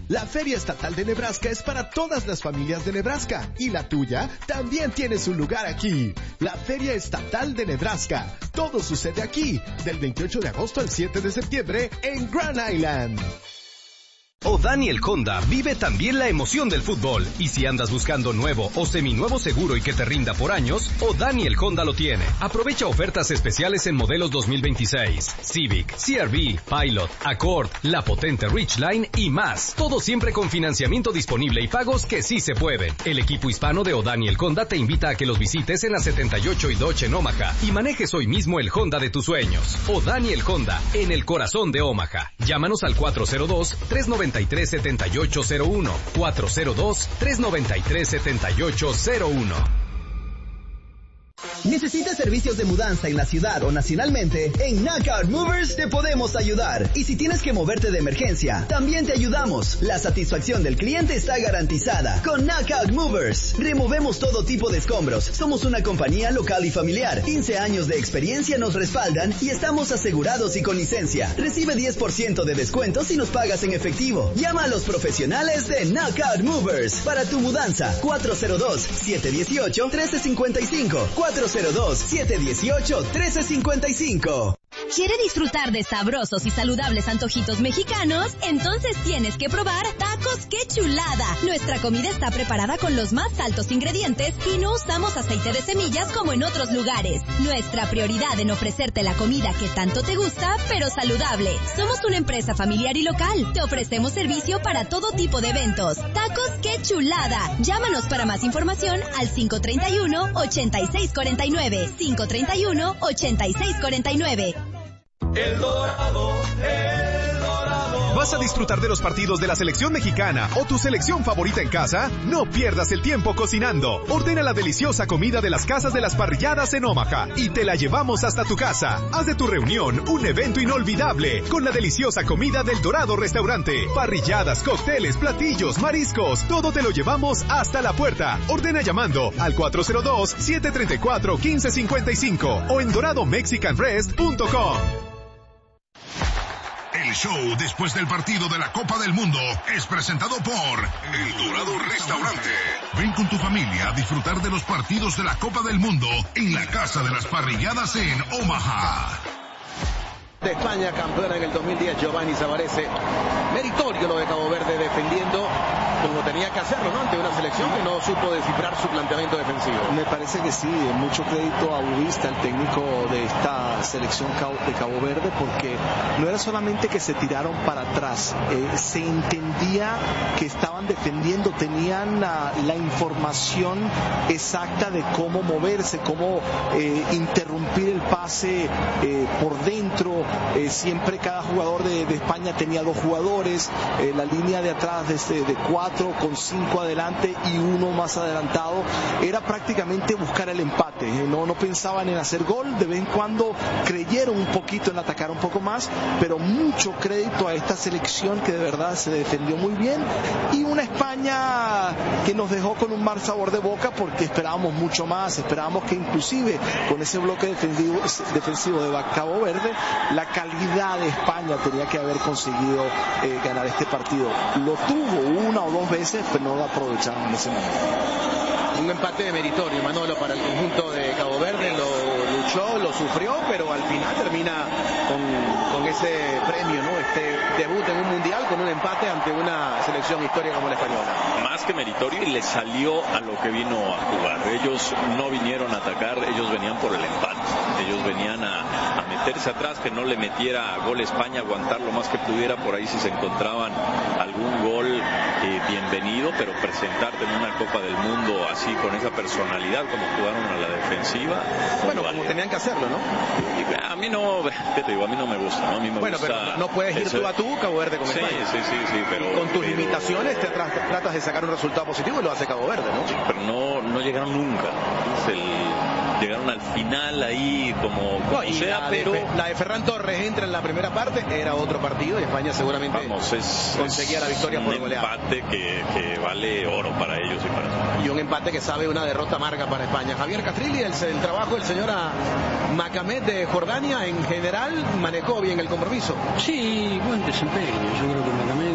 La Feria Estatal de Nebraska es para todas las familias de Nebraska y la tuya también tiene su lugar aquí. La Feria Estatal de Nebraska. Todo sucede aquí, del 28 de agosto al 7 de septiembre en Grand Island. O'Daniel Honda vive también la emoción del fútbol. Y si andas buscando nuevo o seminuevo seguro y que te rinda por años, O'Daniel Honda lo tiene. Aprovecha ofertas especiales en modelos 2026, Civic, CR-V, Pilot, Accord, la potente Ridgeline y más. Todo siempre con financiamiento disponible y pagos que sí se pueden. El equipo hispano de O'Daniel Honda te invita a que los visites en la 78 y Dodge en Omaha y manejes hoy mismo el Honda de tus sueños. O'Daniel Honda, en el corazón de Omaha. Llámanos al 402-393-7801. 402-393-7801. ¿Necesitas servicios de mudanza en la ciudad o nacionalmente? En Knockout Movers te podemos ayudar. Y si tienes que moverte de emergencia, también te ayudamos. La satisfacción del cliente está garantizada. Con Knockout Movers, removemos todo tipo de escombros. Somos una compañía local y familiar. 15 años de experiencia nos respaldan y estamos asegurados y con licencia. Recibe 10% de descuento si nos pagas en efectivo. Llama a los profesionales de Knockout Movers para tu mudanza. 402-718-1355. 402-718-1355. ¿Quiere disfrutar de sabrosos y saludables antojitos mexicanos? Entonces tienes que probar Tacos ¡Qué Chulada! Nuestra comida está preparada con los más altos ingredientes y no usamos aceite de semillas como en otros lugares. Nuestra prioridad en ofrecerte la comida que tanto te gusta, pero saludable. Somos una empresa familiar y local. Te ofrecemos servicio para todo tipo de eventos. Tacos ¡Qué Chulada! Llámanos para más información al 531-8649. 531-8649. El Dorado, El Dorado. ¿Vas a disfrutar de los partidos de la selección mexicana o tu selección favorita en casa? No pierdas el tiempo cocinando. Ordena la deliciosa comida de las casas de las parrilladas en Omaha y te la llevamos hasta tu casa. Haz de tu reunión un evento inolvidable con la deliciosa comida del Dorado Restaurante. Parrilladas, cócteles, platillos, mariscos, todo te lo llevamos hasta la puerta. Ordena llamando al 402-734-1555 o en doradomexicanrest.com. El show después del partido de la Copa del Mundo es presentado por El Dorado Restaurante. Ven con tu familia a disfrutar de los partidos de la Copa del Mundo en la Casa de las Parrilladas en Omaha. De España, campeona en el 2010, Giovanni Savarese. Meritorio lo de Cabo Verde defendiendo como tenía que hacerlo, ¿no? Ante una selección que no supo descifrar su planteamiento defensivo. Me parece que sí, mucho crédito a Ubista, el técnico de esta selección de Cabo Verde, porque no era solamente que se tiraron para atrás, se entendía que estaban defendiendo, tenían la información exacta de cómo moverse, cómo interrumpir el pase por dentro. Siempre cada jugador de España tenía dos jugadores, la línea de atrás de 4 con 5 adelante y uno más adelantado, era prácticamente buscar el empate, no pensaban en hacer gol, de vez en cuando creyeron un poquito en atacar un poco más, pero mucho crédito a esta selección que de verdad se defendió muy bien, y una España que nos dejó con un mal sabor de boca porque esperábamos mucho más, esperábamos que inclusive con ese bloque defensivo de Cabo Verde, la calidad de España tenía que haber conseguido ganar este partido. Lo tuvo una o dos veces, pero no lo aprovecharon en ese momento. Un empate meritorio, Manolo, para el conjunto de Cabo Verde. Lo luchó, lo sufrió, pero al final termina con ese premio, ¿no? Este debut en un mundial con un empate ante una selección histórica como la española. Más que meritorio, y le salió a lo que vino a jugar. Ellos no vinieron a atacar, ellos venían por el empate. Ellos venían a meterse atrás, que no le metiera gol España, aguantar lo más que pudiera. Por ahí si se encontraban algún gol, bienvenido, pero presentarte en una Copa del Mundo así, con esa personalidad como jugaron a la defensiva. Bueno, como tenían que hacerlo, ¿no? A mí no, ¿qué te digo? A mí no me gusta, ¿no? A mí me gusta, pero no puedes ir tú a tú, Cabo Verde con España. Sí, pero... Con tus limitaciones te tratas de sacar un resultado positivo y lo hace Cabo Verde, ¿no? Sí, pero no llegaron nunca. Llegaron al final ahí como sea, pero... La de Ferran Torres entra en la primera parte, era otro partido y España seguramente conseguía la victoria por goleada. Un empate que vale oro para ellos y para nosotros. Y un empate que sabe una derrota amarga para España. Javier Castrilli, el trabajo del señor Macamed de Jordania en general manejó bien el compromiso. Sí, buen desempeño. Yo creo que Macamed